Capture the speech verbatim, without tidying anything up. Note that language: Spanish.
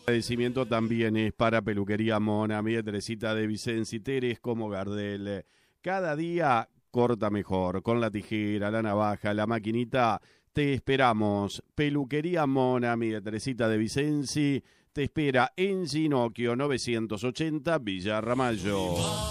Agradecimiento también es para Peluquería Mona, mi Teresita de Vicenzi, Teres como Gardel. Cada día corta mejor, con la tijera, la navaja, la maquinita. Te esperamos. Peluquería Mona, mi Teresita de Vicenzi, te espera en Ginocchio novecientos ochenta, Villa Ramallo.